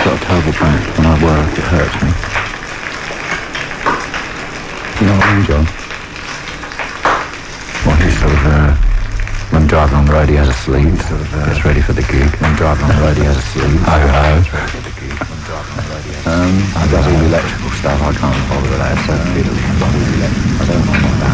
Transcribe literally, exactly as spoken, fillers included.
got a terrible back. When I work, it hurts me. You know what I mean, John? Well, he's sort of, uh, when driving on the road, he has a sleeve. Sort of, uh, gets ready for the gig. When driving on the road, he has a sleeve. Oh, oh. Gets ready for the gig. When driving on the road, he has a sleeve. Um, he does all the electrical stuff. I can't bother with that. So, um, I don't know about that.